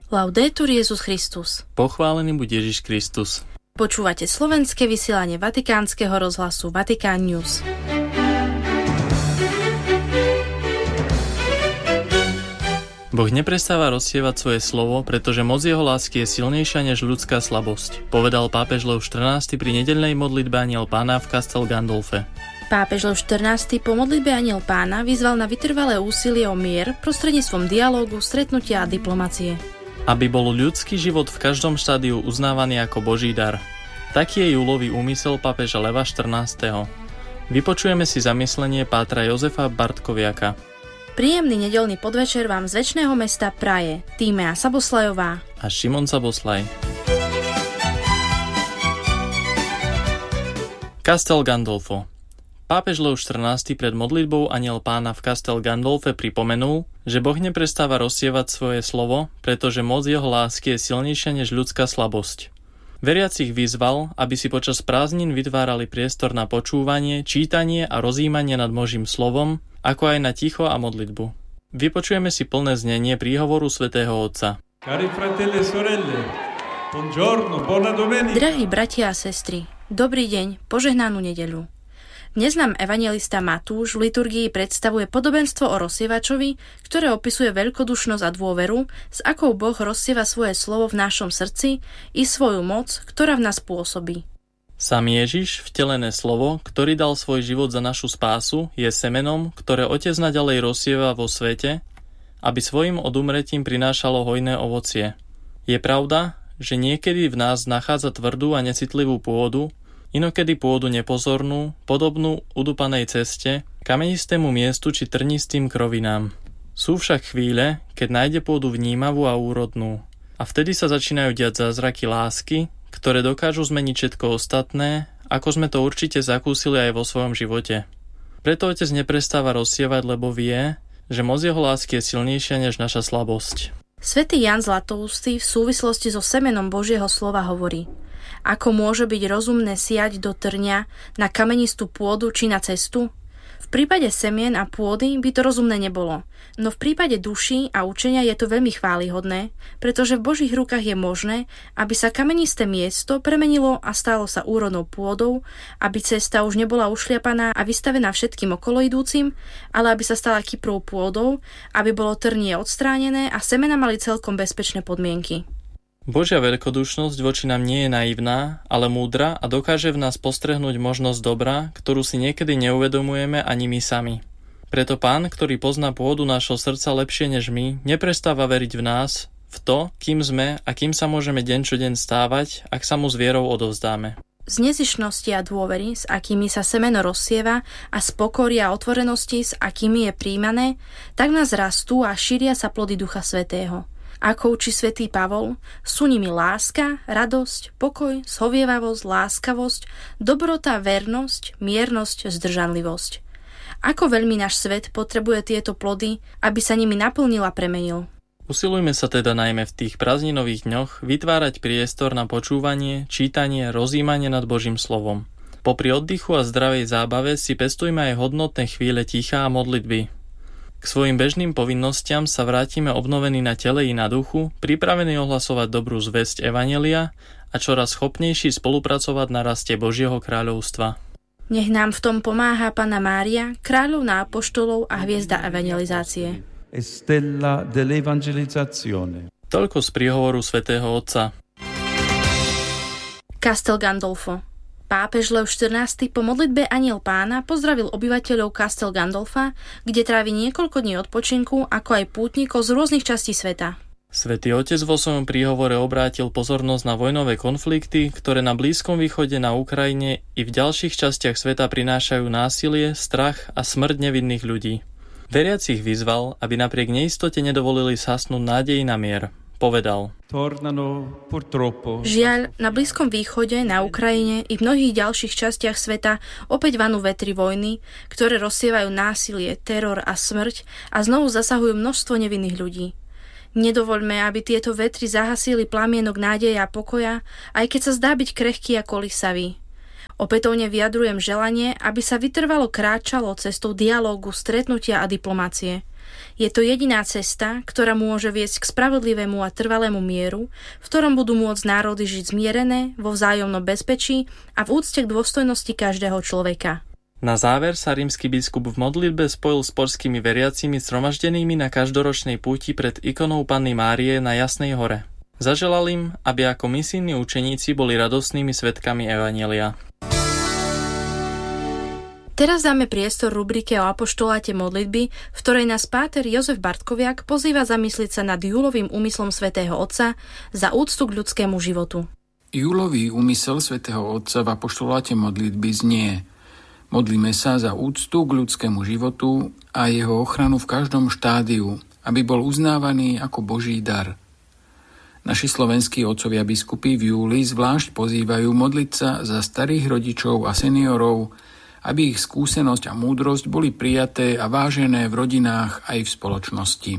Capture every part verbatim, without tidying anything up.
Laudetur Jesus Christus. Pochválený buď Ježiš Kristus. Počúvate slovenské vysielanie Vatikánskeho rozhlasu Vatikán News. Boh neprestáva rozsievať svoje slovo, pretože moc jeho lásky je silnejšia než ľudská slabosť, povedal pápež Lev štrnásty pri nedeľnej modlitbe Anjel Pána v Castel Gandolfe. Pápež Lev štrnásty po modlitbe Anjel Pána vyzval na vytrvalé úsilie o mier prostredníctvom dialógu, stretnutia a diplomacie. Aby bol ľudský život v každom štádiu uznávaný ako Boží dar. Taký je júlový úmysel pápeža Leva štrnásteho. Vypočujeme si zamyslenie pátra Jozefa Bartkoviaka. Príjemný nedeľný podvečer vám z večného mesta praje Tímea Saboslajová a Šimon Saboslaj. Castel Gandolfo. Pápež Lev štrnásty pred modlitbou Anjel Pána v Castel Gandolfe pripomenul, že Boh neprestáva rozsievať svoje slovo, pretože moc jeho lásky je silnejšia než ľudská slabosť. Veriacich vyzval, aby si počas prázdnin vytvárali priestor na počúvanie, čítanie a rozjímanie nad Božím slovom, ako aj na ticho a modlitbu. Vypočujeme si plné znenie príhovoru svätého Otca. Cari fratelli e sorelle, buongiorno, buona domenica. Drahí bratia a sestry, dobrý deň, požehnanú nedeľu. Dnes nám evanjelista Matúš v liturgii predstavuje podobenstvo o rozsievačovi, ktoré opisuje veľkodušnosť a dôveru, s akou Boh rozsieva svoje slovo v našom srdci i svoju moc, ktorá v nás pôsobí. Sám Ježiš, vtelené slovo, ktorý dal svoj život za našu spásu, je semenom, ktoré Otec naďalej rozsieva vo svete, aby svojim odumretím prinášalo hojné ovocie. Je pravda, že niekedy v nás nachádza tvrdú a necitlivú pôdu, inokedy pôdu nepozornú, podobnú udupanej ceste, kamenistému miestu či trnistým krovinám. Sú však chvíle, keď nájde pôdu vnímavú a úrodnú. A vtedy sa začínajú diať zázraky lásky, ktoré dokážu zmeniť všetko ostatné, ako sme to určite zakúsili aj vo svojom živote. Preto Otec neprestáva rozsievať, lebo vie, že moc jeho lásky je silnejšia než naša slabosť. Svätý Ján Zlatoústy v súvislosti so semenom Božieho slova hovorí: ako môže byť rozumné siať do trňa na kamenistú pôdu či na cestu? V prípade semien a pôdy by to rozumné nebolo, no v prípade duší a učenia je to veľmi chválihodné, pretože v Božích rukách je možné, aby sa kamenisté miesto premenilo a stalo sa úrodnou pôdou, aby cesta už nebola ušliapaná a vystavená všetkým okoloidúcim, ale aby sa stala kyprou pôdou, aby bolo trnie odstránené a semena mali celkom bezpečné podmienky. Božia veľkodušnosť voči nám nie je naivná, ale múdra a dokáže v nás postrehnúť možnosť dobra, ktorú si niekedy neuvedomujeme ani my sami. Preto Pán, ktorý pozná pôdu nášho srdca lepšie než my, neprestáva veriť v nás, v to, kým sme a kým sa môžeme deň čo deň stávať, ak sa mu s vierou odovzdáme. Z nezišnosti a dôvery, s akými sa semeno rozsieva, a z pokory a otvorenosti, s akými je príjmané, tak nás rastú a šíria sa plody Ducha Svätého. Ako učí svätý Pavol, sú nimi láska, radosť, pokoj, zhovievavosť, láskavosť, dobrota, vernosť, miernosť, zdržanlivosť. Ako veľmi náš svet potrebuje tieto plody, aby sa nimi naplnil a premenil. Usilujme sa teda najmä v tých prázdninových dňoch vytvárať priestor na počúvanie, čítanie, rozjímanie nad Božím slovom. Popri oddychu a zdravej zábave si pestujme aj hodnotné chvíle ticha a modlitby. K svojim bežným povinnostiam sa vrátime obnovení na tele i na duchu, pripravení ohlasovať dobrú zvesť evanjelia a čoraz schopnejší spolupracovať na raste Božieho kráľovstva. Nech nám v tom pomáha Panna Mária, kráľovná apoštolov a hviezda evangelizácie. Stella dell'evangelizzazione. Toľko z príhovoru svätého Otca. Castel Gandolfo. Pápež Lev štrnásty po modlitbe Anjel Pána pozdravil obyvateľov Castel Gandolfa, kde trávi niekoľko dní odpočinku, ako aj pútnikov z rôznych častí sveta. Svätý Otec vo svojom príhovore obrátil pozornosť na vojnové konflikty, ktoré na Blízkom východe, na Ukrajine i v ďalších častiach sveta prinášajú násilie, strach a smrť nevinných ľudí. Veriacich vyzval, aby napriek neistote nedovolili zhasnúť nádej na mier. Povedal: Žiaľ, na Blízkom východe, na Ukrajine i v mnohých ďalších častiach sveta opäť vanú vetry vojny, ktoré rozsievajú násilie, teror a smrť a znovu zasahujú množstvo nevinných ľudí. Nedovoľme, aby tieto vetry zahasili plamienok nádeje a pokoja, aj keď sa zdá byť krehký a kolísavý. Opätovne vyjadrujem želanie, aby sa vytrvalo kráčalo cestou dialógu, stretnutia a diplomácie. Je to jediná cesta, ktorá môže viesť k spravodlivému a trvalému mieru, v ktorom budú môcť národy žiť zmierené, vo vzájomnom bezpečí a v úcte k dôstojnosti každého človeka. Na záver sa rímsky biskup v modlitbe spojil s poľskými veriacimi zhromaždenými na každoročnej púti pred ikonou Panny Márie na Jasnej hore. Zaželal im, aby ako misijní učeníci boli radostnými svedkami evanjelia. Teraz dáme priestor rubrike o apoštoláte modlitby, v ktorej nás páter Jozef Bartkoviak pozýva zamyslieť sa nad júlovým úmyslom svätého Otca za úctu k ľudskému životu. Júlový úmysel svätého Otca v apoštoláte modlitby znie: modlíme sa za úctu k ľudskému životu a jeho ochranu v každom štádiu, aby bol uznávaný ako Boží dar. Naši slovenskí otcovia biskupy v júli zvlášť pozývajú modliť sa za starých rodičov a seniorov, aby ich skúsenosť a múdrosť boli prijaté a vážené v rodinách aj v spoločnosti.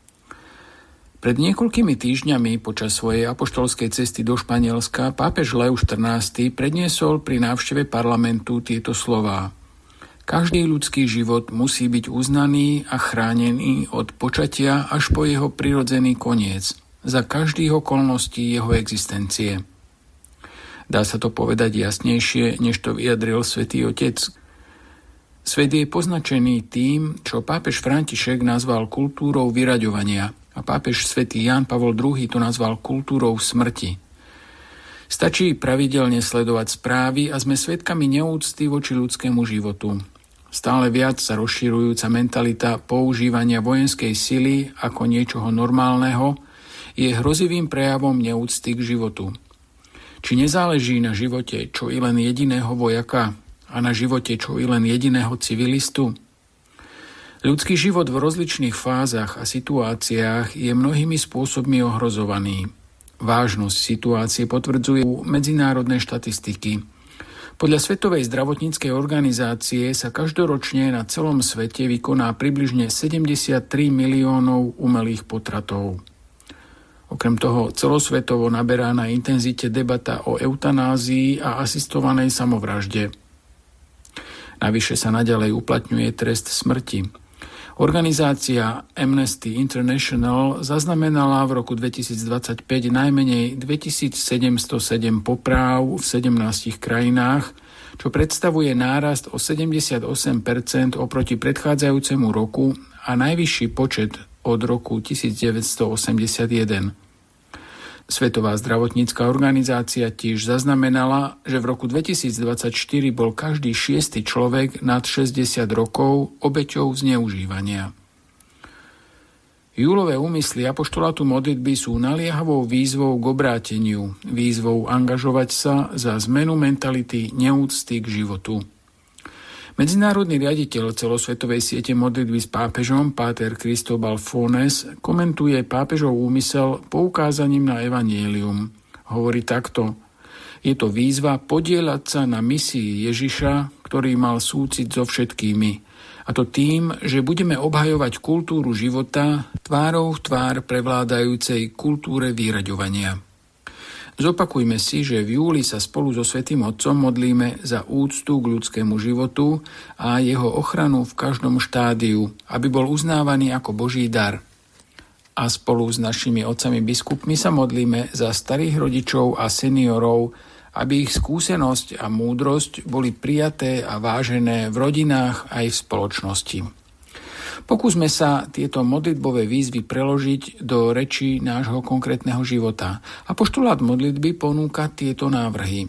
Pred niekoľkými týždňami počas svojej apoštolskej cesty do Španielska pápež Leo štrnásty predniesol pri návšteve parlamentu tieto slová: každý ľudský život musí byť uznaný a chránený od počatia až po jeho prirodzený koniec, za každých okolností jeho existencie. Dá sa to povedať jasnejšie, než to vyjadril Svätý Otec. Svet je poznačený tým, čo pápež František nazval kultúrou vyraďovania a pápež Svätý Ján Pavol druhý to nazval kultúrou smrti. Stačí pravidelne sledovať správy a sme svedkami neúcty voči ľudskému životu. Stále viac sa rozširujúca mentalita používania vojenskej sily ako niečoho normálneho je hrozivým prejavom neúcty k životu. Či nezáleží na živote čo i len jediného vojaka a na živote čo i len jediného civilistu? Ľudský život v rozličných fázach a situáciách je mnohými spôsobmi ohrozovaný. Vážnosť situácie potvrdzujú medzinárodné štatistiky. Podľa Svetovej zdravotníckej organizácie sa každoročne na celom svete vykoná približne sedemdesiattri miliónov umelých potratov. Okrem toho celosvetovo naberá na intenzite debata o eutanázii a asistovanej samovražde. Navyše sa naďalej uplatňuje trest smrti. Organizácia Amnesty International zaznamenala v roku dvetisícdvadsaťpäť najmenej dvetisícsedemstosedem popráv v sedemnástich krajinách, čo predstavuje nárast o sedemdesiatosem percent oproti predchádzajúcemu roku a najvyšší počet od roku devätnásťstoosemdesiatjeden. Svetová zdravotnícka organizácia tiež zaznamenala, že v roku dvetisícdvadsaťštyri bol každý šiesty človek nad šesťdesiat rokov obeťou zneužívania. Júlové úmysly apoštolátu modlitby sú naliehavou výzvou k obráteniu, výzvou angažovať sa za zmenu mentality neúcty k životu. Medzinárodný riaditeľ celosvetovej siete modlitby s pápežom, páter Cristóbal Fones, komentuje pápežov úmysel poukázaním na evanjelium. Hovorí takto: je to výzva podieľať sa na misii Ježiša, ktorý mal súcit so všetkými. A to tým, že budeme obhajovať kultúru života tvárou v tvár prevládajúcej kultúre vyraďovania. Zopakujme si, že v júli sa spolu so Svätým Otcom modlíme za úctu k ľudskému životu a jeho ochranu v každom štádiu, aby bol uznávaný ako Boží dar. A spolu s našimi otcami biskupmi sa modlíme za starých rodičov a seniorov, aby ich skúsenosť a múdrosť boli prijaté a vážené v rodinách aj v spoločnosti. Pokúsme sa tieto modlitbové výzvy preložiť do rečí nášho konkrétneho života. Apoštolát modlitby ponúka tieto návrhy.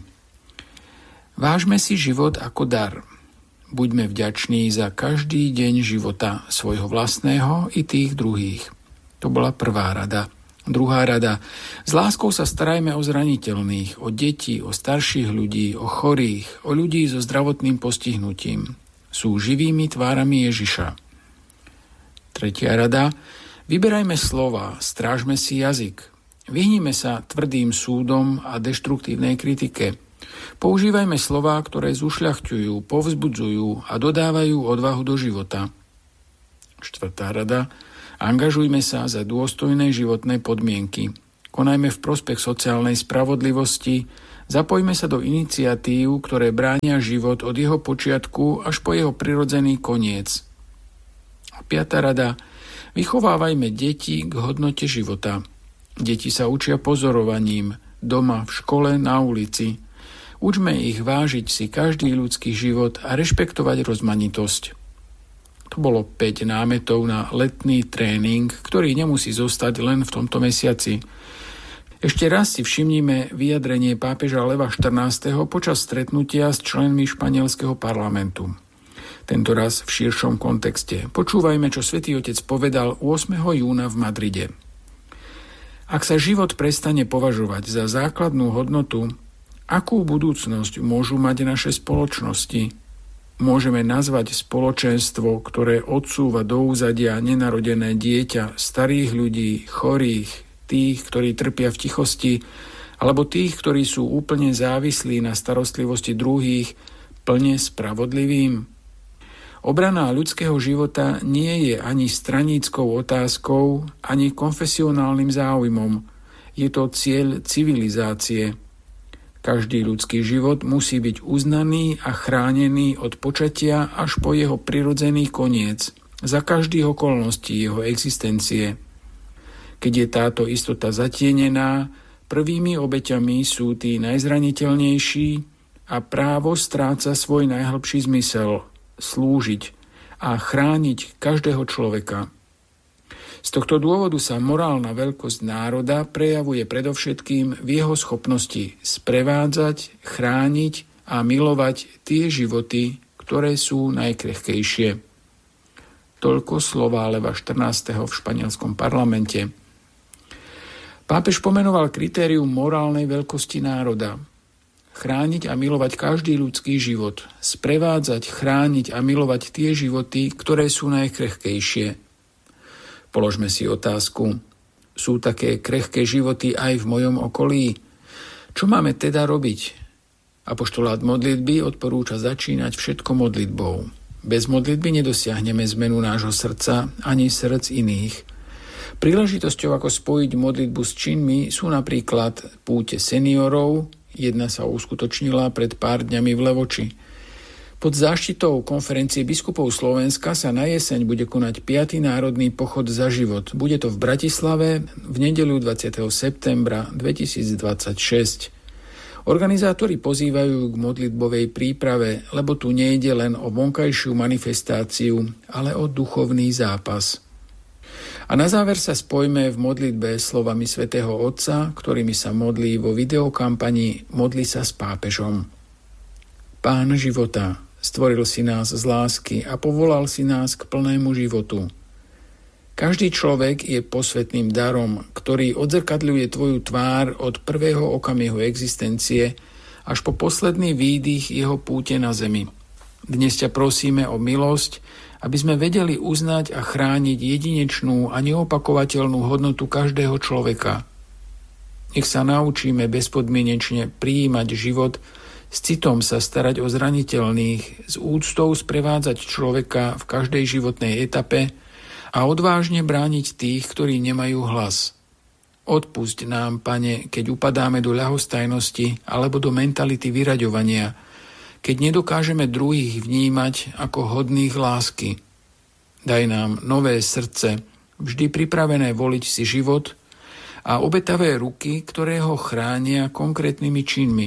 Vážme si život ako dar. Buďme vďační za každý deň života svojho vlastného i tých druhých. To bola prvá rada. Druhá rada. S láskou sa starajme o zraniteľných, o deti, o starších ľudí, o chorých, o ľudí so zdravotným postihnutím. Sú živými tvárami Ježiša. Tretia rada. Vyberajme slova, strážme si jazyk. Vyhnime sa tvrdým súdom a deštruktívnej kritike. Používajme slová, ktoré zušľachťujú, povzbudzujú a dodávajú odvahu do života. Štvrtá rada. Angažujme sa za dôstojné životné podmienky. Konajme v prospech sociálnej spravodlivosti. Zapojme sa do iniciatív, ktoré bránia život od jeho počiatku až po jeho prirodzený koniec. A piata rada. Vychovávajme deti k hodnote života. Deti sa učia pozorovaním, doma, v škole, na ulici. Učme ich vážiť si každý ľudský život a rešpektovať rozmanitosť. To bolo päť námetov na letný tréning, ktorý nemusí zostať len v tomto mesiaci. Ešte raz si všimnime vyjadrenie pápeža Leva štrnásteho počas stretnutia s členmi španielského parlamentu. Tento raz v širšom kontexte. Počúvajme, čo Svätý Otec povedal ôsmeho júna v Madride. Ak sa život prestane považovať za základnú hodnotu, akú budúcnosť môžu mať naše spoločnosti? Môžeme nazvať spoločenstvo, ktoré odsúva do úzadia nenarodené dieťa, starých ľudí, chorých, tých, ktorí trpia v tichosti, alebo tých, ktorí sú úplne závislí na starostlivosti druhých, plne spravodlivým? Obrana ľudského života nie je ani straníckou otázkou, ani konfesionálnym záujmom. Je to cieľ civilizácie. Každý ľudský život musí byť uznaný a chránený od počatia až po jeho prirodzený koniec, za každých okolností jeho existencie. Keď je táto istota zatienená, prvými obeťami sú tí najzraniteľnejší a právo stráca svoj najhlbší zmysel – slúžiť a chrániť každého človeka. Z tohto dôvodu sa morálna veľkosť národa prejavuje predovšetkým v jeho schopnosti sprevádzať, chrániť a milovať tie životy, ktoré sú najkrehkejšie. Toľko slová Leva štrnásteho v španielskom parlamente. Pápež pomenoval kritérium morálnej veľkosti národa. Chrániť a milovať každý ľudský život. Sprevádzať, chrániť a milovať tie životy, ktoré sú najkrehkejšie. Položme si otázku. Sú také krehké životy aj v mojom okolí? Čo máme teda robiť? Apoštolát modlitby odporúča začínať všetko modlitbou. Bez modlitby nedosiahneme zmenu nášho srdca ani srdc iných. Príležitosťou, ako spojiť modlitbu s činmi, sú napríklad púte seniorov. Jedna sa uskutočnila pred pár dňami v Levoči. Pod záštitou konferencie biskupov Slovenska sa na jeseň bude konať piaty národný pochod za život. Bude to v Bratislave v nedeľu dvadsiateho septembra dvetisícdvadsaťšesť. Organizátori pozývajú k modlitbovej príprave, lebo tu nejde len o vonkajšiu manifestáciu, ale o duchovný zápas. A na záver sa spojme v modlitbe slovami svätého Otca, ktorými sa modlí vo videokampani Modli sa s pápežom. Pán života, stvoril si nás z lásky a povolal si nás k plnému životu. Každý človek je posvätným darom, ktorý odzrkadľuje tvoju tvár od prvého okamihu existencie až po posledný výdych jeho púte na zemi. Dnes ťa prosíme o milosť, aby sme vedeli uznať a chrániť jedinečnú a neopakovateľnú hodnotu každého človeka. Nech sa naučíme bezpodmienečne prijímať život, s citom sa starať o zraniteľných, s úctou sprevádzať človeka v každej životnej etape a odvážne brániť tých, ktorí nemajú hlas. Odpusť nám, Pane, keď upadáme do ľahostajnosti alebo do mentality vyraďovania, keď nedokážeme druhých vnímať ako hodných lásky. Daj nám nové srdce, vždy pripravené voliť si život a obetavé ruky, ktoré ho chránia konkrétnymi činmi.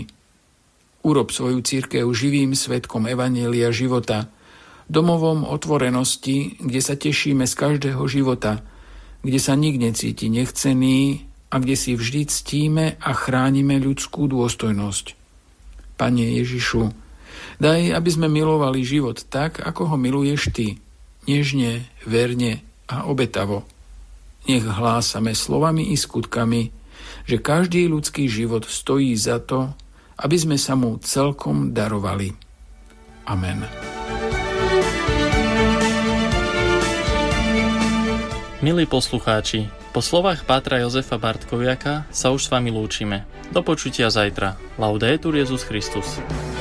Urob svoju cirkev živým svedkom evanjelia života, domovom otvorenosti, kde sa tešíme z každého života, kde sa nik necíti nechcený a kde si vždy ctíme a chránime ľudskú dôstojnosť. Pane Ježišu, daj, aby sme milovali život tak, ako ho miluješ Ty, nežne, verne a obetavo. Nech hlásame slovami i skutkami, že každý ľudský život stojí za to, aby sme sa mu celkom darovali. Amen. Milí poslucháči, po slovách pátra Jozefa Bartkoviaka sa už s vami lúčime. Do počutia zajtra. Laudetur Jesus Christus.